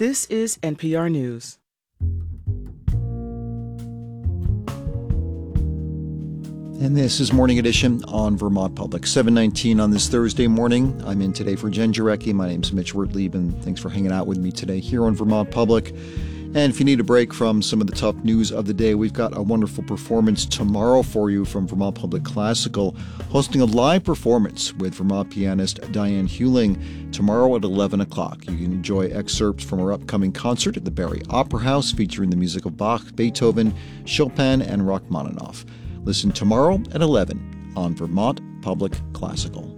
This is NPR News. And this is Morning Edition on Vermont Public. 7:19 on this Thursday morning. I'm in today for Jen Jarecki. My name's Mitch Wertlieb, and thanks for hanging out with me today here on Vermont Public. And if you need a break from some of the tough news of the day, we've got a wonderful performance tomorrow for you from Vermont Public Classical, hosting a live performance with Vermont pianist Diane Huling tomorrow at 11 o'clock. You can enjoy excerpts from our upcoming concert at the Barrie Opera House featuring the music of Bach, Beethoven, Chopin, and Rachmaninoff. Listen tomorrow at 11 on Vermont Public Classical.